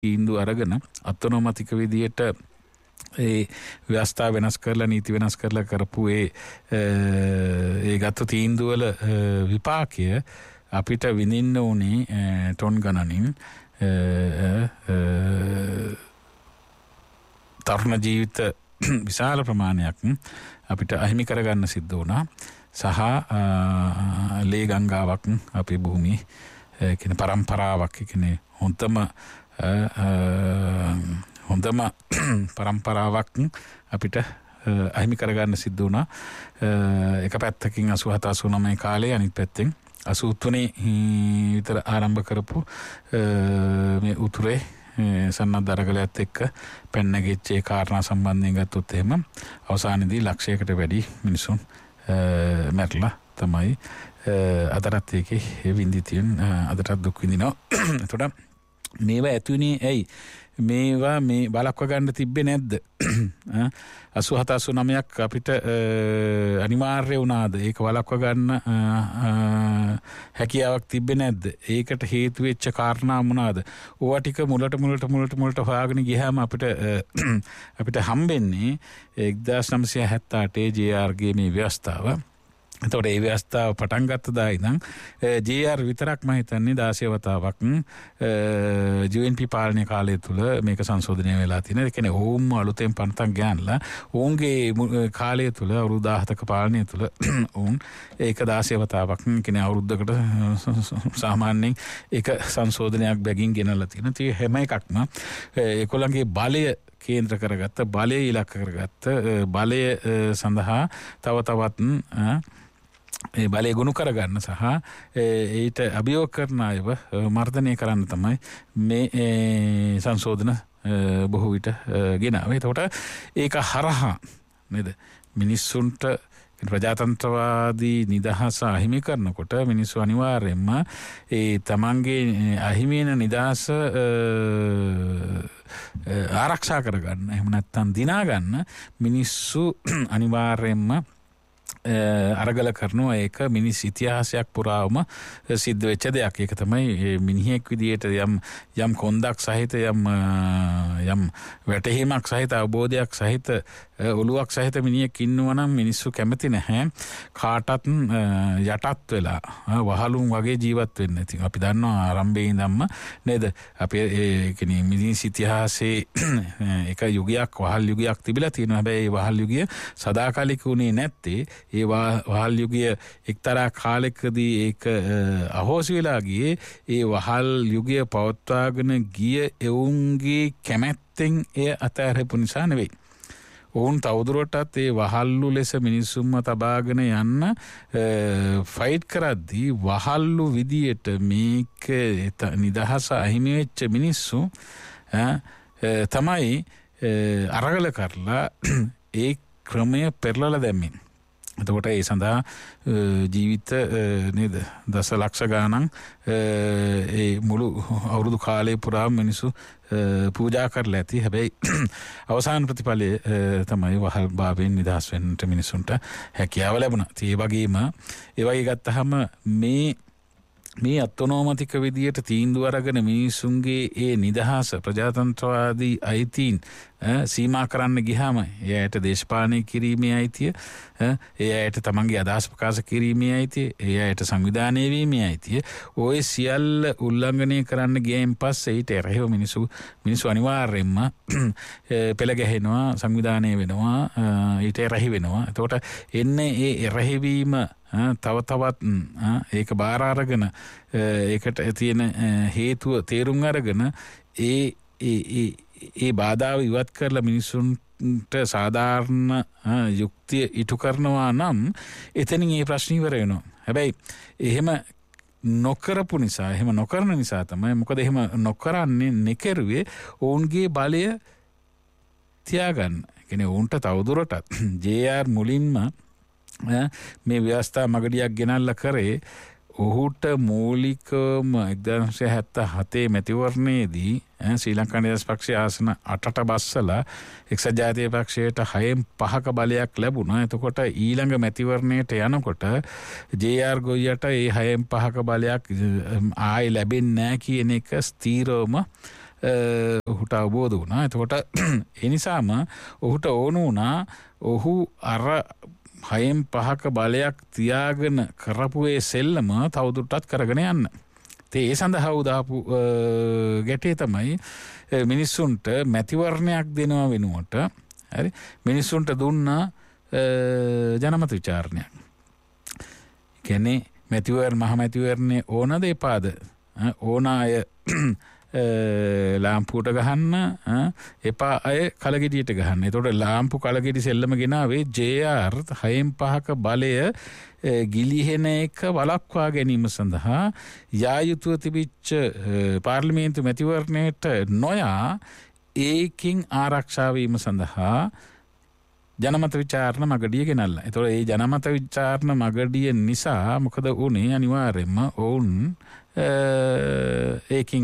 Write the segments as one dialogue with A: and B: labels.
A: තීන්දුව අරගෙන අතනොමතික විදියට ඒ ව්‍යවස්ථා වෙනස් කරලා නීති වෙනස් කරලා කරපු ඒ ගත්ත තීන්දුවල විපාකය අපිට විඳින්න ඕනේ ටොන් ගණනින් තරුණ ජීවිත විශාල ප්‍රමාණයක් අපිට අහිමි කරගන්න සිද්ධ වුණා සහ ලේ ගංගාවක් අපේ භූමියේ කියන පරම්පරාවක් කියන්නේ හොඳම පරම්පරාවක් අපිට අහිමි කරගන්න සිද්ධ වුණා එක පැත්තකින් 87 89 කාලේ අනිත් පැත්තෙන් 83 විතර ආරම්භ කරපු මේ උතුරේ සන්නද්ධ අරගලයත් එක්ක පැන්නගෙච්ච ඒ කාරණා සම්බන්ධයෙන් ගත්තොත් එහෙම අවසානයේදී ලක්ෂයකට වැඩි මිනිසුන් මැරලා තමයි අදටත් ඒකේ විඳිතියෙන් අදටත් දුක් විඳිනවා. එතකොට මේවා ඇතුණේ ඇයි මේවා මේ බලක්ව ගන්න තිබ්බේ නැද්ද 87 89ක් අපිට අනිවාර්ය වුණාද ඒක බලක්ව ගන්න හැකියාවක් තිබ්බේ නැද්ද ඒකට හේතු වෙච්ච කාරණා මොනවාද ඕවා ටික මුලට හොයාගෙන ගියාම අපිට හම්බෙන්නේ 1978 JR ගේ මේ ව්‍යවස්ථාව. එතකොට ඒ ව්‍යවස්ථාව පටන් ගත්ත දා ඉඳන් JR විතරක් මම හිතන්නේ 16 වතාවක් UNP පාලනය කාලය තුල මේක සංශෝධනය වෙලා තියෙනවා. ඒ කියන්නේ ඕම් අලුතෙන් පන්තක් ගන්නලා ඕන්ගේ කාලය තුල අවුරුදු 17ක පාලනය තුල ඕන් ඒක 16 වතාවක් කියන්නේ අවුරුද්දකට සාමාන්‍යයෙන් ඒක සංශෝධනයක් බැගින් ගෙනල්ලා තියෙනවා. ඒ හැම එකක්ම ඒගොල්ලන්ගේ බලය කේන්ද්‍ර කරගත්ත බලය ඉලක්ක කරගත්ත බලය සඳහා තව තවත් ඒ බලය ගොනු කරගන්න සහ ඊට අභියෝග කරන අයව මර්ධනය කරන්න තමයි මේ සංශෝධන බොහෝ විට ගෙනාවේ. එතකොට ඒක හරහා නේද මිනිස්සුන්ට ප්‍රජාතන්ත්‍රවාදී නිදහස අහිමි කරනකොට මිනිස්සු අනිවාර්යයෙන්ම ඒ තමන්ගේ අහිමි වෙන නිදහස ආරක්ෂා කරගන්න එහෙම නැත්නම් දිනා ගන්න මිනිස්සු අනිවාර්යයෙන්ම අරගල කරනවා. ඒක මිනිස් ඉතිහාසයක් පුරාවම සිද්ධ වෙච්ච දෙයක්. ඒක තමයි මිනිහෙක් විදියට යම් කොන්දක් සහිත යම් වැටහීමක් සහිත අවබෝධයක් සහිත ඔළුවක් සහිත මිනිහෙක් ඉන්නවා නම් මිනිස්සු කැමති නැහැ කාටත් යටත් වෙලා වහලුන් වගේ ජීවත් වෙන්න. ඉතින් අපි දන්නවා ආරම්භයේ ඉඳන්ම නේද අපි ඒ කියන්නේ මිනිස් ඉතිහාසයේ එක යුගයක් වහල් යුගයක් තිබිලා තියෙනවා. හැබැයි ඒ වහල් යුගය සදාකාලික උනේ නැත්තේ ඒ වහල් යුගය එක්තරා කාලයකදී ඒක අහෝසි වෙලා ගියේ ඒ වහල් යුගය පවත්වාගෙන ගිය එවුන්ගේ කැමැත්තෙන් එය අතහැරපු නිසා නෙවෙයි. ඔවුන් තවදුරටත් ඒ වහල්ලු ලෙස මිනිස්සුන්ව තබාගෙන යන්න ෆයිට් කරද්දී වහල්ලු විදියට මේක නිදහස අහිමි වෙච්ච මිනිස්සු තමයි අරගල කරලා ඒ ක්‍රමය පෙරලලා දැම්මේ. එතකොට ඒ සඳහා ජීවිත නේද දසලක්ෂ ගණන් ඒ මුළු අවුරුදු කාලය පුරාම මිනිස්සු පූජා කරලා ඇති. හැබැයි අවසාන ප්‍රතිඵලය තමයි වහල් භාවයෙන් නිදහස් වෙන්නට මිනිසුන්ට හැකියාව ලැබුණා. ඒ වගේ ගත්තහම මේ අතනෝමතික විදියට තීන්දුව අරගෙන මිනිසුන්ගේ ඒ නිදහස ප්‍රජාතන්ත්‍රවාදී අයිතීන් සීමා කරන්න ගියාම එයාට දේශපාලනය කිරීමේ අයිතිය එයාට තමන්ගේ අදහස් ප්‍රකාශ කිරීමේ අයිතිය එයාට සංවිධානය වීමේ අයිතිය ඔය සියල්ල උල්ලංඝනය කරන්න ගියයින් පස්සේ ඊට එරෙහිව මිනිස්සු අනිවාර්යයෙන්ම පෙළ ගැහෙනවා සංවිධානය වෙනවා ඊට එරෙහි වෙනවා. එතකොට එන්නේ ඒ එරෙහිවීම තව තවත් ඒක බාර අරගෙන ඒකට තියෙන හේතුව තේරුම් අරගෙන ඒ බාධාව ඉවත් කරලා මිනිසුන්ට සාධාරණ යුක්තිය ඉටු කරනවා නම් එතනින් මේ ප්‍රශ්න ඉවර වෙනවා. හැබැයි එහෙම නොකරපු නිසා එහෙම නොකරන නිසා තමයි මොකද එහෙම නොකරන්නේ නෙකරුවේ ඔවුන්ගේ බලය තියාගන්න. කියන්නේ ඔවුන්ට තවදුරටත් JR මුලින්ම මේ ව්‍යවස්ථා මගඩියක් ගෙනල්ලා කරේ ඔහුට මූලිකවම 1977 මැතිවරණයේදී ශ්‍රී ලංකා නිදහස් පක්ෂයේ ආසන 8ට බස්සලා එක්සත් ජාතික පක්ෂයට 6න් 5ක බලයක් ලැබුණා. එතකොට ඊළඟ මැතිවරණයට යනකොට JR ගොයියට ඒ 6න් 5ක බලයක් ආයි ලැබෙන්නේ නැහැ කියන එක ස්ථීරවම ඔහුට අවබෝධ වුණා. එතකොට ඒ නිසාම ඔහුට ඕන වුණා ඔහු අර 6/5ක බලයක් තියාගෙන කරපු ඒ සෙල්ලම තවදුරටත් කරගෙන යන්න. ඒ සඳහා උදාපු ගැටේ තමයි මිනිස්සුන්ට මැතිවරණයක් දෙනවා වෙනුවට හරි මිනිස්සුන්ට දුන්නා ජනමත විචාරණයක්. කියන්නේ මහ මැතිවරණේ ඕනද එපාද ඕන අය ලාම්පුවට ගහන්න එපා අය කලගෙඩියට ගහන්න. එතකොට ලාම්පු කලගෙඩි සෙල්ලම ගෙනාවේ JR 6/5ක බලය ගිලිහෙන එක වළක්වා ගැනීම සඳහා යා යුතුව තිබිච්ච පාර්ලිමේන්තු මැතිවරණයට නොයා ඒකින් ආරක්ෂා වීම සඳහා ජනමත විචාරණ මගඩිය ගෙනල්ලා. ඒතකොට මේ ජනමත විචාරණ මගඩිය නිසා මොකද වුනේ අනිවාර්යයෙන්ම ඔවුන් ඒකින්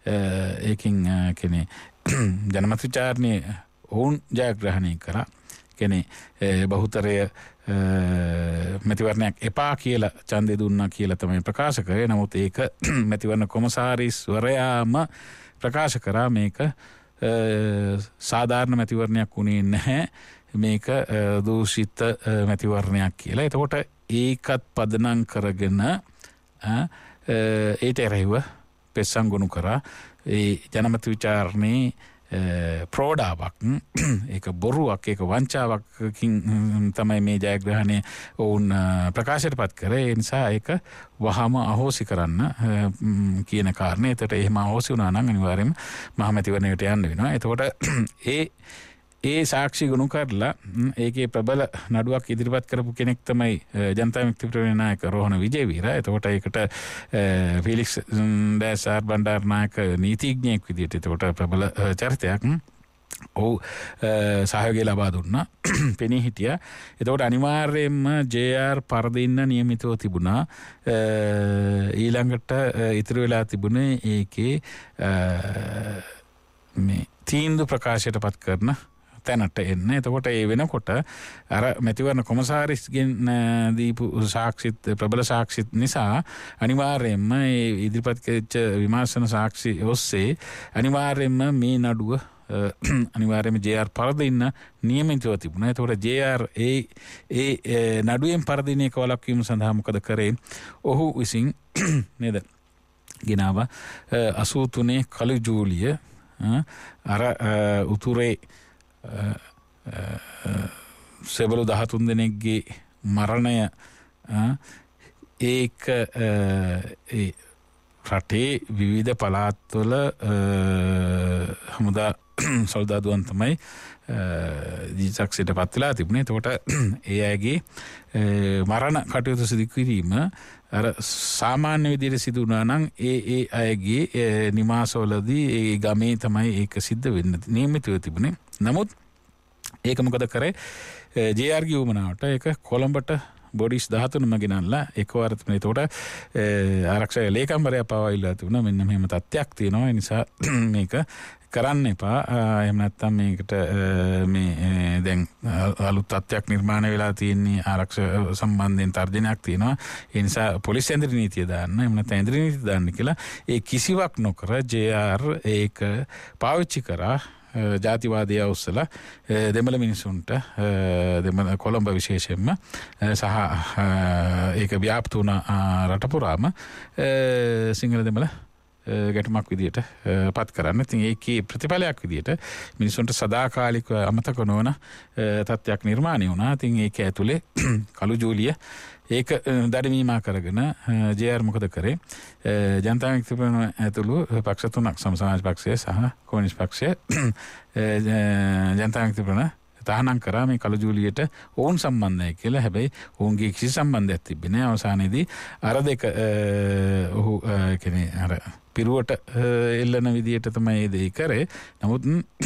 A: කෙනේ ජනමත විචාරණේ ඔවුන් ජයග්‍රහණය කරා. කෙනේ බහුතරය මැතිවරණයක් එපා කියලා ඡන්දය දුන්නා කියලා තමයි ප්‍රකාශ කරේ. නමුත් ඒක මැතිවරණ කොමසාරිස්වරයාම ප්‍රකාශ කරා මේක සාධාරණ මැතිවරණයක් වුණේ නැහැ. මේක දූෂිත මැතිවරණයක් කියලා. එතකොට ඒකත් පදනම් කරගෙන ඒට එරෙහිව පෙස්සංගොනු කරා ඒ ජනමත විචාරණේ ප්‍රෝඩාවක් ඒක බොරුවක් ඒක වංචාවක්කින් තමයි මේ ජයග්‍රහණය ඔවුන් ප්‍රකාශයට පත් කරේ. ඒ නිසා ඒක වහම අහෝසි කරන්න කියන කාරණේ. එතකොට එහෙම අහෝසි වුණා නම් අනිවාර්යයෙන්ම මහමැතිවරණයට යන්න වෙනවා. එතකොට ඒ සාක්ෂි ගොනු කරලා ඒකේ ප්‍රබල නඩුවක් ඉදිරිපත් කරපු කෙනෙක් තමයි ජනතා විමුක්ති පෙරමුණේ නායක රෝහණ විජේවීර. එතකොට ඒකට ෆීලික්ස් ඩෑසාර් බණ්ඩාරනායක නීතිඥයෙක් විදිහට එතකොට ප්‍රබල චරිතයක් ඔව් සහයෝගය ලබා දුන්නා. පෙනී හිටියා. එතකොට අනිවාර්යයෙන්ම JR පරදින්න නියමිතව තිබුණා. ඊළඟට ඉතුරු වෙලා තිබුණේ ඒකේ මේ තීන්දුව ප්‍රකාශයට පත් කරන තැනට එන්න. එතකොට ඒ වෙනකොට අර මැතිවරණ කොමසාරිස්ගෙන් දීපු සාක්ෂිත් ප්‍රබල සාක්ෂිත් නිසා අනිවාර්යයෙන්ම ඒ ඉදිරිපත් කෙරෙච්ච විමර්ශන සාක්ෂි ඔස්සේ අනිවාර්යයෙන්ම මේ නඩුව අනිවාර්යයෙන්ම JR පරදින්න නියමිතව තිබුණා. එතකොට JR ඒ නඩුවෙන් පරදින එක වළක්වීම සඳහා මොකද කරේ? ඔහු විසින් නේද ගෙනාව 83 කළු ජූලිය අර උතුරේ සෙබළු 13 දෙනෙක්ගේ මරණය ඒක රටේ විවිධ පළාත්වල හමුදා සොල්දාදුවන් තමයි ජීසක්සයට පත් වෙලා තිබුණේ. එතකොට ඒ අයගේ මරණ කටයුතු සිදු කිරීම අර සාමාන්‍ය විදිහට සිදු වුණා නම් ඒ අයගේ නිවාසවලදී ඒ ගමේ තමයි ඒක සිද්ධ වෙන්න නියමිතව තිබුණේ. නමුත් ඒක මොකද කරේ? JR ගේ උමනාවට ඒක කොළඹට බොඩිස් 13ම ගෙනල්ලා එකවර තුනේ. එතකොට ආරක්ෂක ලේකම්වරයා පවා ඉල්ලා තිබුණා මෙන්න මෙහෙම තත්ත්වයක් තියෙනවා. ඒ නිසා මේක කරන්න එපා. එහෙම නැත්නම් මේකට මේ දැන් අලුත් තත්ත්වයක් නිර්මාණය වෙලා තියෙන්නේ ආරක්ෂක සම්බන්ධයෙන් තර්ජනයක් තියෙනවා. ඒ නිසා පොලිස් ඇඳරි නීතිය දාන්න. එහෙම නැත්නම් ඇඳරි නීතිය දාන්න කියලා ඒ කිසිවක් නොකර JR ඒක පාවිච්චි කරා ජාතිවාදය ඔස්සලා දෙමළ මිනිසුන්ට දෙමළ කොළඹ විශේෂයෙන්ම සහ ඒක ව්‍යාප්ත වුණ රට පුරාම සිංහල දෙමළ ගැටුමක් විදියට පත් කරන්න. ඉතින් ඒකේ ප්‍රතිඵලයක් විදියට මිනිසුන්ට සදාකාලික අමතක නොවන තත්ත්වයක් නිර්මාණය වුණා. ඉතින් ඒක ඇතුලේ කළු ජූලිය ඒක දඩමීමා කරගෙන JR මොකද කරේ? ජනතා විමුක්ති පෙරමුණ ඇතුළු පක්ෂ තුනක් සමසමාජ පක්ෂය සහ කොමියුනිස්ට් පක්ෂය ජනතා විමුක්ති පෙරමුණ තහනම් කරා මේ කළු ජූලියට ඔවුන් සම්බන්ධයි කියලා. හැබැයි ඔවුන්ගේ කිසි සම්බන්ධයක් තිබෙන්නේ නැහැ. අවසානයේදී අර දෙක ඔහු කියන්නේ අර පිරුවට එල්ලන විදියට තමයි ඒ කරේ. නමුත්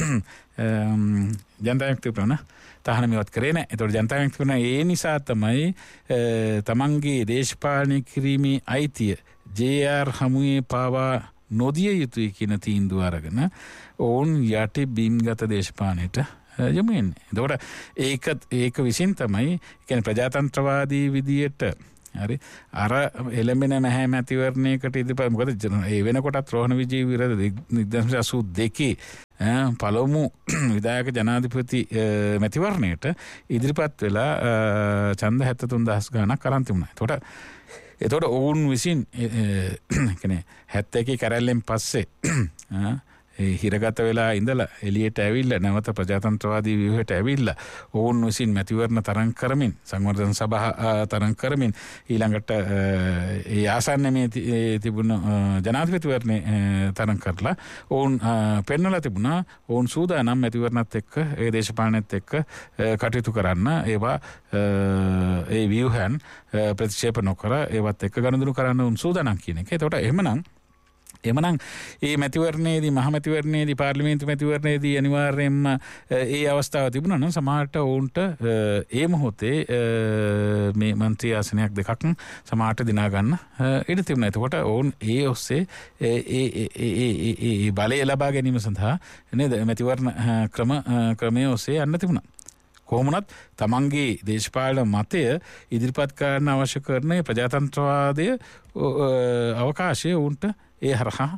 A: ජනතා විමුක්ති පෙරමුණ තහනමවත් කරේ නැහැ. ඒතකොට ජනතා විමුක්ති පෙරමුණ ඒ නිසා තමයි තමන්ගේ දේශපාලනය කිරීමේ අයිතිය JR හමුවේ පාවා නොදිය යුතුයි කියන තීන්දුව අරගෙන ඔවුන් යටි බිම්ගත දේශපාලනයට යමු එන්නේ. එතකොට ඒක විසින් තමයි කියන්නේ ප්‍රජාතන්ත්‍රවාදී විදියට හරි අර එළඹෙන නැහැ මැතිවරණයකට ඉදිරිපත් මොකද ඒ වෙනකොටත් රෝහණ විජේවීර 1982 පළමු විධායක ජනාධිපති මැතිවරණයට ඉදිරිපත් වෙලා ඡන්ද 73000 ගණක් අරන් තිබුණා. එතකොට ඔවුන් විසින් කියන්නේ 71 කැරැල්ලෙන් පස්සේ හිරගත වෙලා ඉඳලා එළියට ඇවිල්ලා නැවත ප්‍රජාතන්ත්‍රවාදී ව්‍යුහයට ඇවිල්ලා ඔවුන් විසින් මැතිවරණ තරඟ කරමින් සංවර්ධන සභා තරඟ කරමින් ඊළඟට ඒ ආසන්නයේ තිබුණ ජනාධිපතිවරණේ තරඟ කරලා ඔවුන් පෙන්වලා තිබුණා ඔවුන් සූදානම් මැතිවරණත් එක්ක ඒ දේශපාලනයත් එක්ක කටයුතු කරන්න ඒවා ඒ ව්‍යුහයන් ප්‍රතික්ෂේප නොකර ඒවත් එක්ක ගනුදෙනු කරන්න උන් සූදානම් කියන එක. ඒතකොට එහෙමනම් මේ මැතිවරණයේදී මහ මැතිවරණයේදී පාර්ලිමේන්තු මැතිවරණයේදී අනිවාර්යයෙන්ම ඒ අවස්ථාව තිබුණා නම් සමහරට ඔවුන්ට ඒ මොහොතේ මේ മന്ത്രി ආසනයක් දෙකක් සමහරට දිනා ගන්න ඉඩ තිබුණා. එතකොට ඔවුන් ඒ ඔස්සේ ඒ බලය ලබා ගැනීම සඳහා නේද මැතිවරණ ක්‍රමයේ ඔස්සේ යන්න තිබුණා. කොහොමනත් තමන්ගේ දේශපාලන මතය ඉදිරිපත් කරන්න අවශ්‍ය කරන ප්‍රජාතන්ත්‍රවාදය අවකාශය උන්ට ඒ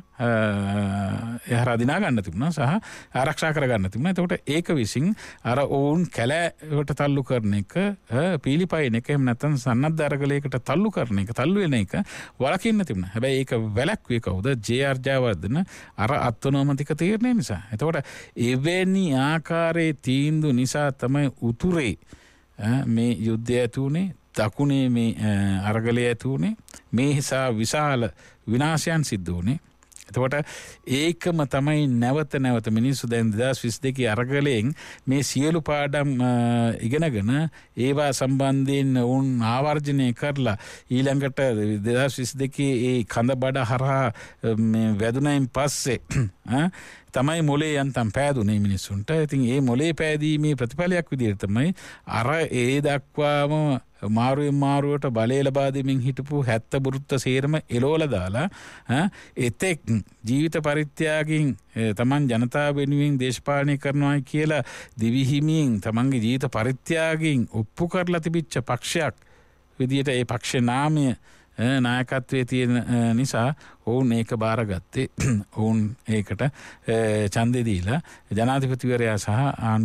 A: හරහා දිනා ගන්න තිබුණා සහ ආරක්ෂා කරගන්න තිබුණා. එතකොට ඒක විසින් අර ඔවුන් කැලෑවට තල්ලු කරන එක පීලිපයින් එක එහෙම නැත්නම් සන්නද්ධ අරගලයකට තල්ලු කරන එක තල්ලු වෙන එක වළකින්න තිබුණා. හැබැයි ඒක වැළැක්ුවේ කවුද? ජේ.ආර්. ජයවර්ධන අර අත්නෝමතික තීරණය නිසා. එතකොට එවැනි ආකාරයේ තීන්දුව නිසා තමයි උතුරේ මේ යුද්ධය ඇති වුණේ, දකුණේ මේ අරගලය ඇති වුණේ, මේ නිසා විශාල විනාශයන් සිද්ධ වුණේ. එතකොට ඒකම තමයි නැවත මිනිස්සු දැන් 2022 අරගලයෙන් මේ සියලු පාඩම් ඉගෙනගෙන ඒවා සම්බන්ධයෙන් වුන් ආවර්ජනය කරලා ඊළඟට 2022 ඒ කඳ බඩ හරහා මේ වැදුනයින් පස්සේ තමයි මොලේ යන්තම් පෑදුනේ මිනිස්සුන්ට. ඉතින් ඒ මොලේ පෑදීමේ ප්‍රතිඵලයක් විදිහට තමයි අර ඒ දක්වාම මාරුවට බලය ලබා දෙමින් හිටපු 70 බුරුත්ත සේරම එලෝලා දාලා එතෙක් ජීවිත පරිත්‍යාගයෙන් තමන් ජනතාව වෙනුවෙන් දේශපාලනය කරනවා කියලා දිවිහිමියෙන් තමන්ගේ ජීවිත පරිත්‍යාගයෙන් ඔප්පු කරලා තිබිච්ච පක්ෂයක් විදිහට ඒ පක්ෂ නාමය නායකත්වයේ තියෙන නිසා ඔවුන් ඒක බාරගත්තේ. ඔවුන් ඒකට ඡන්දෙ දීලා ජනාධිපතිවරයා සහ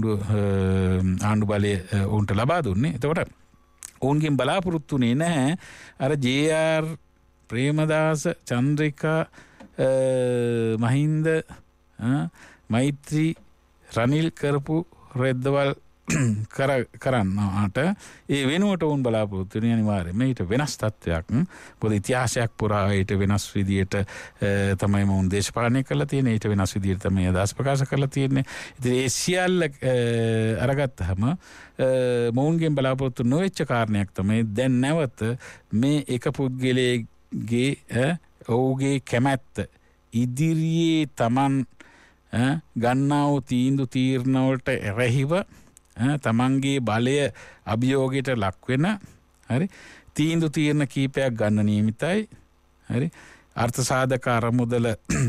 A: ආණ්ඩු බලය ඔවුන්ට ලබා දුන්නේ. එතකොට ඔවුන්ගෙන් බලාපොරොත්තුනේ නැහැ අර ජේ.ආර්. ප්‍රේමදාස, චන්ද්‍රිකා, මහින්ද, මෛත්‍රී, රනිල් කරපු රෙද්දවල් කරන්නට ඒ වෙනුවට ඔවුන් බලාපොරොත්තු වෙන අනිවාර්යයෙන්ම ඊට වෙනස් තත්වයක් පොදු ඉතිහාසයක් පුරා ඊට වෙනස් විදියට තමයි මොවුන් දේශපාලනය කරලා තියෙන්නේ. ඊට වෙනස් විදියට තමයි අදහස් ප්‍රකාශ කරලා තියෙන්නේ. ඉතින් ඒ සියල්ල අරගත්තහම මොවුන්ගෙන් බලාපොරොත්තු නොවෙච්ච කාරණයක් තමයි දැන් නැවත මේ එක පුද්ගලයාගේ ඔහුගේ කැමැත්ත ඉදිරියේ Taman ගන්නා වූ තීරණ වලට එරෙහිව තමන්ගේ බලය අභියෝගයට ලක් වෙන හරි තීරණ කීපයක් ගන්න නියමිතයි. හරි අර්ථ සාධක අරමුදල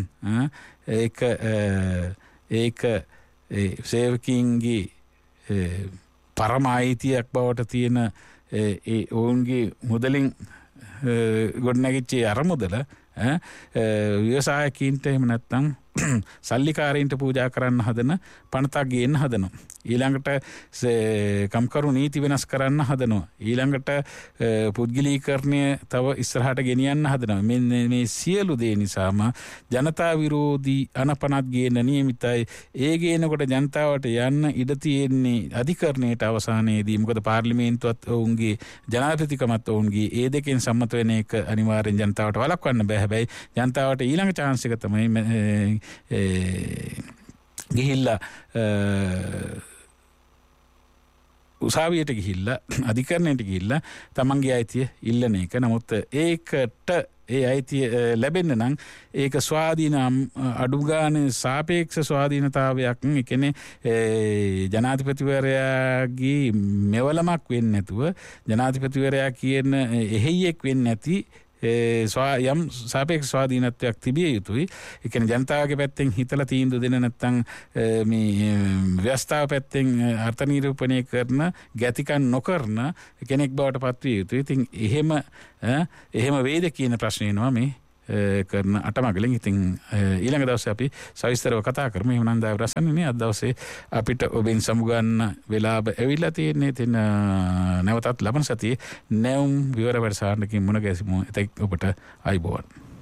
A: ඒක සේවකීන්ගේ පරම අයිතියක් බවට තියෙන ඒ ඔවුන්ගේ මුදලින් ගොඩනැගිච්ච අරමුදල ව්‍යවසායකින්ට එහෙම නැත්නම් සල්ලිකාරීන්ට පූජා කරන්න හදන පනතක් ගේන්න හදනවා. ඊළඟට කම්කරු නීති වෙනස් කරන්න හදනවා. ඊළඟට පුද්ගලීකරණය තව ඉස්සරහට ගෙනියන්න හදනවා. මේ සියලු දේ නිසාම ජනතා විරෝධී අනපනත් ගේන්න නියමිතයි. ඒ ගේනකොට ජනතාවට යන්න ඉඩ තියෙන්නේ අධිකරණයට අවසානයේදී. මොකද පාර්ලිමේන්තුවත් ඔවුන්ගේ ජනාධිපතිකමත් ඔවුන්ගේ ඒ දෙකෙන් සම්මත වෙන එක අනිවාර්යෙන් ජනතාවට වළක්වන්න බෑ. හැබැයි ජනතාවට ඊළඟ chance එක තමයි ගිහිල්ලා උසාවියට ගිහිල්ලා අධිකරණයට ගිහිල්ලා තමන්ගේ අයිතිය ඉල්ලන එක. නමුත් ඒකට ඒ අයිතිය ලැබෙන්න නම් ඒක ස්වාධීන අඩුගානේ සාපේක්ෂ ස්වාධීනතාවයක්. ඒ කියන්නේ ජනාධිපතිවරයාගේ මෙවලමක් වෙන්නේ නැතුව ජනාධිපතිවරයා කියන එහෙයියෙක් වෙන්නේ නැති යම් සාපේක්ෂ ස්වාධීනත්වයක් තිබිය යුතුයි. ඒ කියන්නේ ජනතාවගේ පැත්තෙන් හිතලා තීන්දුව දෙන්න නැත්නම් මේ ව්‍යවස්ථාව පැත්තෙන් අර්ථ නිරූපණය කරන ගැතිකම් නොකරන කෙනෙක් බවට පත් විය යුතුයි. ඉතින් එහෙම වේද කියන ප්‍රශ්නේ එනවා මේ කරන අටමගලෙන්. ඉතින් ඊළඟ දවසේ අපි සවිස්තරව කතා කරමු. එහෙනම් දාව රසන්නේ අද දවසේ අපිට ඔබෙන් සමුගන්න වෙලාව ඇවිල්ලා තියෙන්නේ. ඉතින් නැවතත් ලබන සතියේ නැවුම් විවර වැඩසටහනකින් මුණ ගැසෙමු. එතෙක් ඔබට ආයුබෝවන්.